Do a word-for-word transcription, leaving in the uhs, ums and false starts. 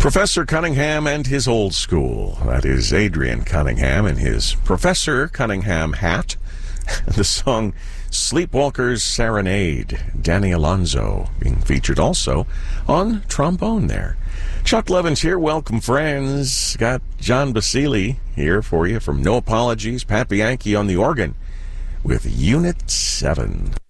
Professor Cunningham and his old school. That is Adrian Cunningham in his Professor Cunningham hat. The song Sleepwalker's Serenade. Danny Alonso being featured also on trombone there. Chuck Levins here. Welcome, friends. Got John Basili here for you from No Apologies. Pat Bianchi on the organ with Unit seven.